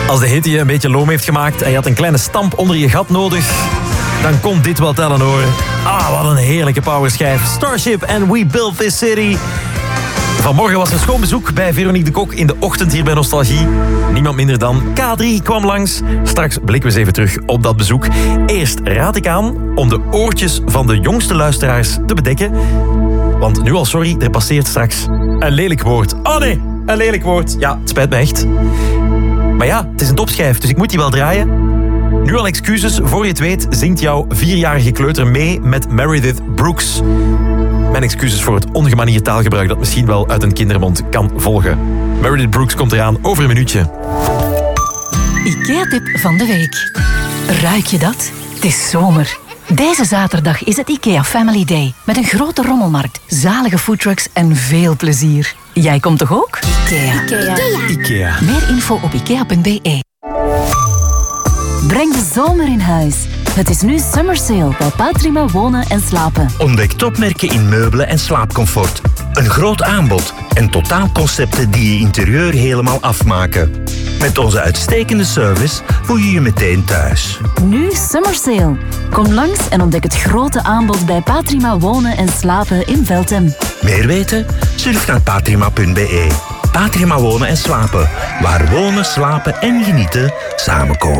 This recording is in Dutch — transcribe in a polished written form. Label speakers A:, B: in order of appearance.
A: Als de hitte je een beetje loom heeft gemaakt en je had een kleine stamp onder je gat nodig, dan kon dit wel tellen hoor. Wat een heerlijke powerschijf. Starship and We Built This City. Vanmorgen was een schoon bezoek bij Veronique de Kok in de ochtend hier bij Nostalgie. Niemand minder dan K3 kwam langs. Straks blikken we eens even terug op dat bezoek. Eerst raad ik aan om de oortjes van de jongste luisteraars te bedekken. Want nu al sorry, er passeert straks een lelijk woord. Oh nee, een lelijk woord. Ja, het spijt me echt. Maar ja, het is een topschijf, dus ik moet die wel draaien. Nu al excuses, voor je het weet zingt jouw 4-jarige kleuter mee met Meredith Brooks. Mijn excuses voor het ongemanierd taalgebruik dat misschien wel uit een kindermond kan volgen. Meredith Brooks komt eraan over een minuutje.
B: IKEA-tip van de week. Ruik je dat? Het is zomer. Deze zaterdag is het IKEA Family Day. Met een grote rommelmarkt, zalige foodtrucks en veel plezier. Jij komt toch ook? IKEA. Meer info op ikea.be.
C: Breng de zomer in huis. Het is nu Summer Sale bij Patrima Wonen en Slapen.
D: Ontdek topmerken in meubelen en slaapcomfort. Een groot aanbod en totaalconcepten die je interieur helemaal afmaken. Met onze uitstekende service voel je je meteen thuis.
C: Nu Summer Sale. Kom langs en ontdek het grote aanbod bij Patrima Wonen en Slapen in Veltem.
D: Meer weten? Surf naar patrima.be. Patrima Wonen en Slapen. Waar wonen, slapen en genieten samenkomen.